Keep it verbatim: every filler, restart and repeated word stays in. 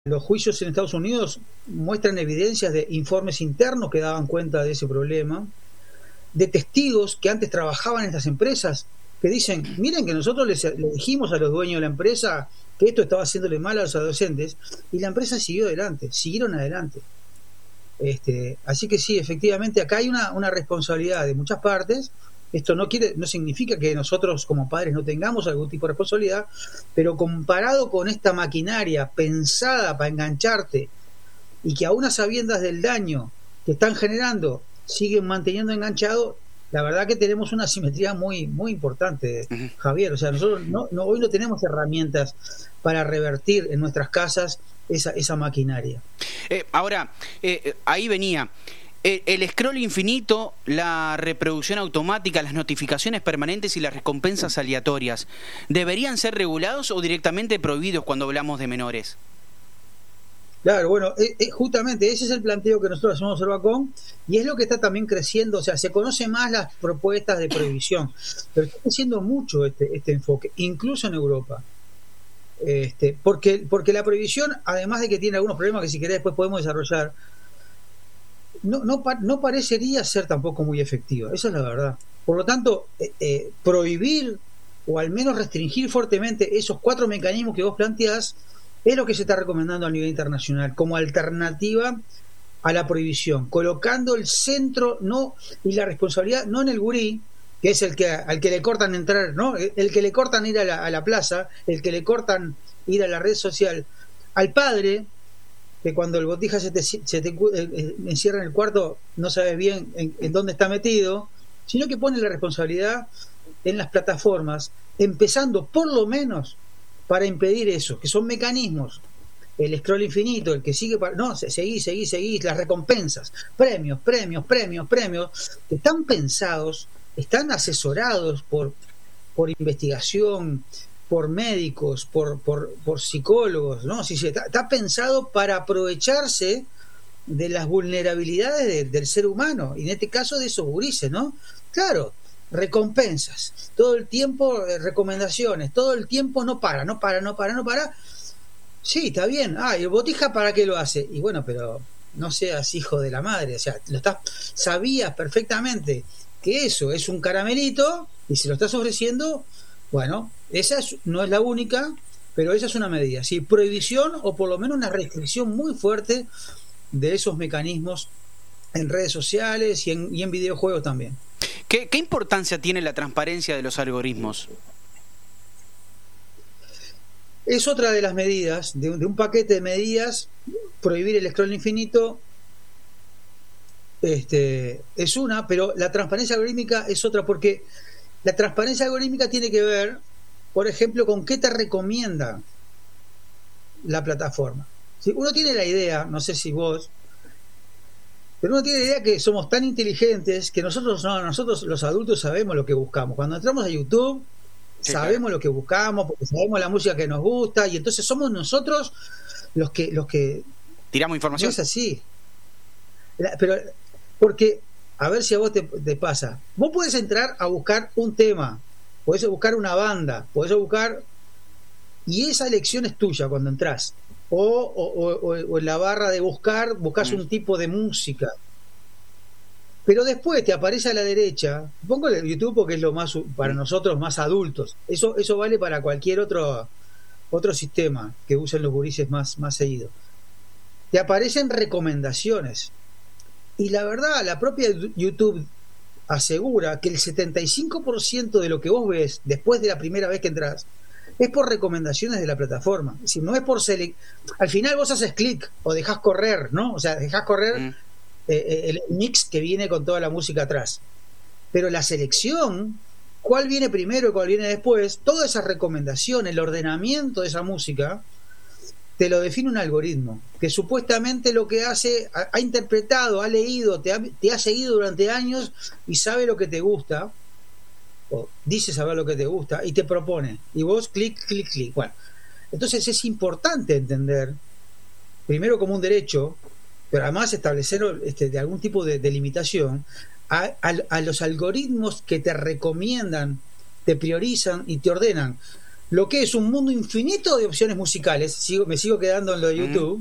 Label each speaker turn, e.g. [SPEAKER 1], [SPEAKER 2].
[SPEAKER 1] los juicios en Estados Unidos muestran evidencias de informes internos que daban cuenta de ese problema, de testigos que antes trabajaban en estas empresas, que dicen, miren que nosotros les, les dijimos a los dueños de la empresa que esto estaba haciéndole mal a los adolescentes, y la empresa siguió adelante, siguieron adelante. Este, así que sí, efectivamente, acá hay una, una responsabilidad de muchas partes. Esto no quiere, no significa que nosotros como padres no tengamos algún tipo de responsabilidad, pero comparado con esta maquinaria pensada para engancharte y que aún a sabiendas del daño que están generando siguen manteniendo enganchado, la verdad que tenemos una asimetría muy muy importante, uh-huh. Javier. O sea, nosotros no, no, hoy no tenemos herramientas para revertir en nuestras casas esa, esa maquinaria.
[SPEAKER 2] Eh, ahora, eh, ahí venía. El, el scroll infinito, la reproducción automática, las notificaciones permanentes y las recompensas aleatorias, ¿deberían ser regulados o directamente prohibidos cuando hablamos de menores?
[SPEAKER 1] Claro, bueno, eh, eh, justamente ese es el planteo que nosotros hacemos en Orbacom y es lo que está también creciendo. O sea, se conoce más las propuestas de prohibición, pero está creciendo mucho este, este enfoque, incluso en Europa. Este, porque, porque la prohibición, además de que tiene algunos problemas que si querés después podemos desarrollar, No, no, no parecería ser tampoco muy efectiva, esa es la verdad. Por lo tanto, eh, eh, prohibir o al menos restringir fuertemente esos cuatro mecanismos que vos planteás es lo que se está recomendando a nivel internacional como alternativa a la prohibición, colocando el centro no y la responsabilidad no en el gurí, que es el que al que le cortan entrar, ¿no? El que le cortan ir a la, a la plaza, el que le cortan ir a la red social, al padre, que cuando el botija se te, se te eh, encierra en el cuarto no sabes bien en, en dónde está metido, sino que pone la responsabilidad en las plataformas, empezando por lo menos para impedir eso, que son mecanismos, el scroll infinito, el que sigue para, no, seguís, seguís, seguís, las recompensas, premios, premios, premios, premios, que están pensados, están asesorados por, por investigación, por médicos, por, por, por psicólogos, ¿no? Sí, sí, está, está pensado para aprovecharse de las vulnerabilidades de, del ser humano, y en este caso de esos gurises, ¿no? Claro, recompensas, todo el tiempo eh, recomendaciones, todo el tiempo no para, no para, no para, no para. Sí, está bien. Ah, ¿y el botija para qué lo hace? Y bueno, pero no seas hijo de la madre, o sea, lo estás, sabías perfectamente que eso es un caramelito y se lo estás ofreciendo. Bueno, esa es, no es la única, pero esa es una medida, ¿sí? Prohibición o por lo menos una restricción muy fuerte de esos mecanismos en redes sociales y en, y en videojuegos también.
[SPEAKER 2] ¿Qué, ¿Qué importancia tiene la transparencia de los algoritmos?
[SPEAKER 1] Es otra de las medidas, de, de un paquete de medidas. Prohibir el scroll infinito este, es una, pero la transparencia algorítmica es otra, porque la transparencia algorítmica tiene que ver, por ejemplo, con qué te recomienda la plataforma. Si uno tiene la idea, no sé si vos, pero uno tiene la idea que somos tan inteligentes que nosotros no, nosotros los adultos sabemos lo que buscamos. Cuando entramos a YouTube, sí, sabemos claro. lo que buscamos, porque sabemos la música que nos gusta, y entonces somos nosotros los que los que
[SPEAKER 2] tiramos información.
[SPEAKER 1] No es así. La, pero porque a ver si a vos te, te pasa. Vos podés entrar a buscar un tema, podés buscar una banda, podés buscar, y esa elección es tuya cuando entras. O, o, o, o en la barra de buscar, buscas mm. un tipo de música. Pero después te aparece a la derecha, pongo el YouTube porque es lo más para mm. nosotros más adultos. Eso, eso vale para cualquier otro, otro sistema que usen los gurises más, más seguido. Te aparecen recomendaciones. Y la verdad, la propia YouTube asegura que el setenta y cinco por ciento de lo que vos ves después de la primera vez que entras es por recomendaciones de la plataforma. Es decir, no es por selec- al final vos haces clic o dejás correr, ¿no? O sea, dejás correr mm. eh, el mix que viene con toda la música atrás. Pero la selección, cuál viene primero y cuál viene después, todas esas recomendaciones, el ordenamiento de esa música, te lo define un algoritmo que supuestamente lo que hace, ha, ha interpretado, ha leído, te ha, te ha seguido durante años y sabe lo que te gusta, o dice saber lo que te gusta y te propone, y vos clic, clic, clic. Bueno, entonces es importante entender, primero como un derecho, pero además establecer este, de algún tipo de, de limitación a, a, a los algoritmos que te recomiendan, te priorizan y te ordenan lo que es un mundo infinito de opciones musicales. Sigo, me sigo quedando en lo de YouTube.